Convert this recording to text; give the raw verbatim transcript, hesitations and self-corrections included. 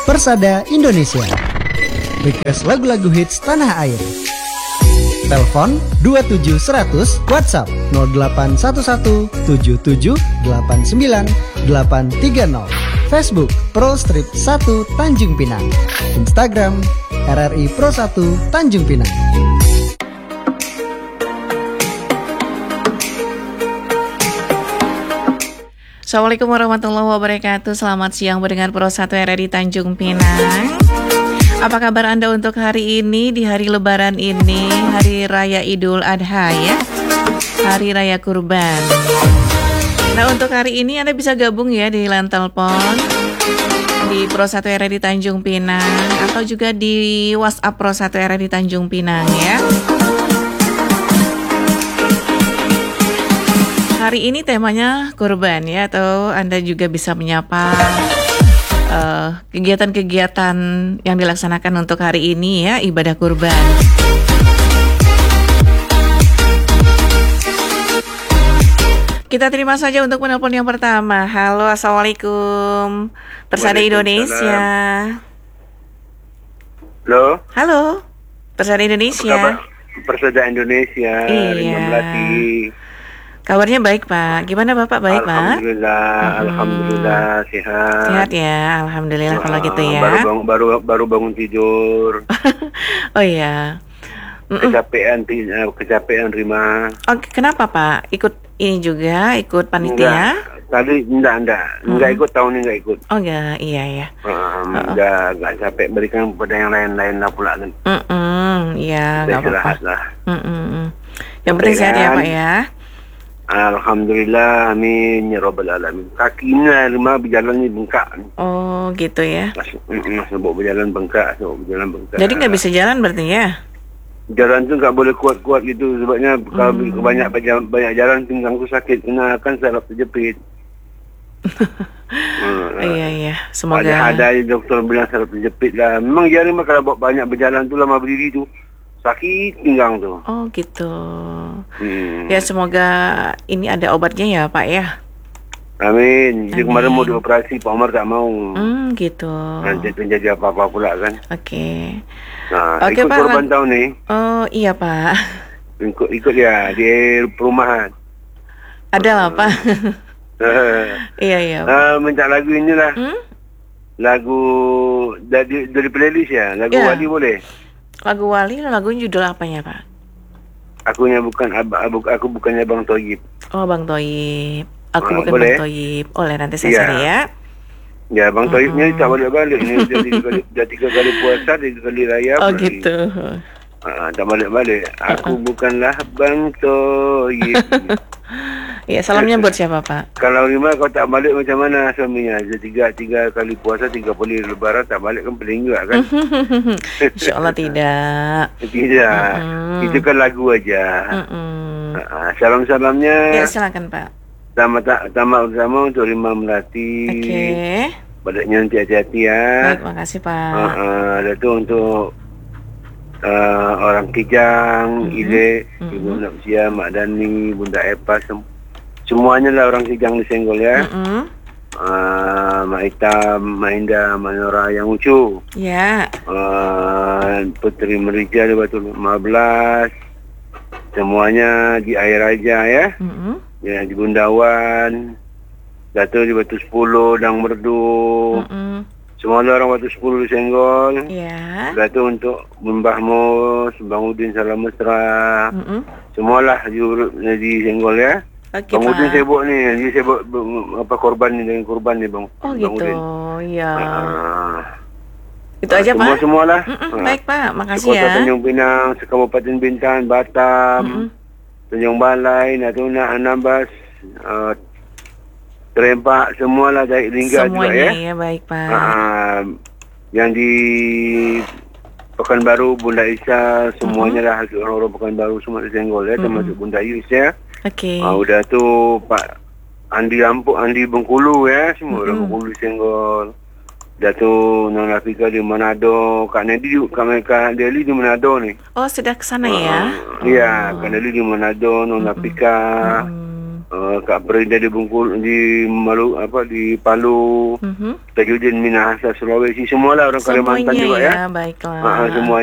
Persada Indonesia. Request lagu-lagu hits tanah air. Telepon dua tujuh seratus, WhatsApp nol delapan satu satu tujuh tujuh delapan sembilan delapan tiga nol. Facebook Pro Strip satu Tanjung Pinang. Instagram R R I Pro satu Tanjung Pinang. Assalamualaikum warahmatullahi wabarakatuh. Selamat siang mendengar Pro satu R R I Tanjung Pinang. Apa kabar Anda untuk hari ini, di hari lebaran ini, hari raya Idul Adha ya, hari raya kurban. Nah, untuk hari ini Anda bisa gabung ya di line telepon di Pro satu R R I Tanjung Pinang, atau juga di WhatsApp Pro satu R R I Tanjung Pinang ya. Hari ini temanya kurban ya, atau Anda juga bisa menyapa uh, kegiatan-kegiatan yang dilaksanakan untuk hari ini ya, ibadah kurban. Kita terima saja untuk penelpon yang pertama. Halo, Assalamualaikum. Persada Indonesia. Halo. Halo, Persada Indonesia. Persada Indonesia. Iya. Kabarnya baik Pak. Gimana Bapak, baik Pak? Alhamdulillah, mm-hmm. Alhamdulillah sehat. Sehat ya, Alhamdulillah. Wah, kalau gitu ya. Baru bangun, baru baru bangun tidur. Oh iya. Kecapean, kecapean Rima. Oh, kenapa Pak? Ikut ini juga, ikut panitia? Enggak, tadi enggak, enggak, mm. enggak ikut, tahun ini enggak ikut. Oh enggak, iya ya. Um, oh. Enggak, enggak capek, berikan pada yang lain-lain lah pula kan. Mm iya, enggak apa-apa. Lah. Mm-mm. Yang penting sehat ya Pak ya. Alhamdulillah, amin ya rabbal alamin. Kakinya Rima berjalan ni bengkak. Oh gitu ya. Masuk bawa berjalan bengkak, sebab berjalan bengkak. Jadi nggak bisa jalan berarti ya? Jalan tu nggak boleh kuat-kuat gitu, sebabnya hmm. kalau banyak banyak jalan pinggangku sakit, kena akan saraf terjepit. hmm. Iya iya, semoga. Ada ada doktor bilang saraf terjepit lah. Memang ya Rima kalau banyak berjalan tu lama berdiri tu sakit pinggang tu. Oh gitu. Hmm. Ya semoga ini ada obatnya ya Pak ya. Amin. Jadi kemarin mau dioperasi, Pak Omar tak mau. Hmm gitu. Nanti terjadi apa-apa pula kan. Oke. Okay. Nah, okay, ikut Pak, korban lang- tahun ni. Oh iya Pak. Ikut ikut ya di perumahan. Ada lah Pak. Iya iya. Uh, minta lagu inilah. Hmm? Lagu dari dari playlist ya. Lagu yeah. Wali boleh. Lagu Wali, lagu judul apanya Pak? Akunya bukan abu, aku bukannya Bang Toyib. Oh Bang Toyib. Aku uh, bukan boleh? Bang Toyib. Oleh nanti saya yeah. cari ya. Ya Bang Toyibnya mm-hmm. tak balik-balik ni. Dia tiga kali, dia tiga kali puasa, tiga kali raya. Oh gitu. Uh, tak balik-balik. Aku uh-uh. bukanlah Bang Toyib. Ya, salamnya buat siapa Pak? Kalau Rima kau tak balik macam mana suaminya? Dia tiga tiga kali puasa, tiga kali lebaran tak balik kan pening juga kan? InsyaAllah tidak. Tidak. Mm-mm. Itu kan lagu aja. Mm-mm. Uh, salam-salamnya. Ya silakan Pak. Tamat tamat bersama untuk Rima Melati. Oke. Okay. Baliknya nanti hati-hati ya. Baik, makasih Pak. Uh, uh, ada tu untuk uh, orang Kijang, mm-hmm. Ile, mm-hmm. Ibu Napsia, Mak Dani, Bunda Epa, sem- semuanya lah orang Kijang disenggol ya. Mm-hmm. Uh, Mak Hitam, Mak Indah, Mak Nora yang lucu. Ya. Yeah. Uh, Putri Merija di Batu lima belas. Semuanya di air aja ya. Mm-hmm. Ya, di Gundawan, Dato' di Batu sepuluh, Dang Merdu. Mm-mm. Semua orang Batu sepuluh disenggol. Ya. Dato' untuk Mbah Mus, Bang Udin Salam Mesra. Mm-mm. Semualah di, di senggol ya. Okay, Bang Pak. Udin sibuk ni, dia sibuk apa korban ni dengan korban ni Bang. Oh Bang gitu, Udin. Ya. Uh, Itu uh, aja semua, Pak? Semualah. Uh, Baik Pak, makasih Kota ya. Tanjung Pinang, Kabupaten Bintan, Batam. Mm-mm. Tanjung Balai, Natuna, Anambas, uh, Terempak, semualah dari Lingga juga ya. Semuanya ya, baik Pak. Uh, yang di Pekanbaru, Bunda Isa, semuanya mm-hmm. lah orang-orang Pekanbaru semua disenggol ya, mm-hmm. termasuk Bunda Yus ya. Oke. Okay. Uh, udah tu Pak Andi Lampuk, Andi Bengkulu ya, semua mm-hmm. orang Bengkulu disenggol. Dah tu Nona Fika di Manado, Kak Nedi, Kak, Kak Deli di Manado ni. Oh sudah ke sana uh, ya? Iya, oh. Kak Deli di Manado, Nona mm-hmm. Fika. Mm-hmm. uh, Kak Perinda di Bungkul, di Malu, apa di Palu, Mm-hmm. Tajudin Minahasa Sulawesi, semualah orang Semuanya Kalimantan juga ya. ya, baiklah. Uh, semua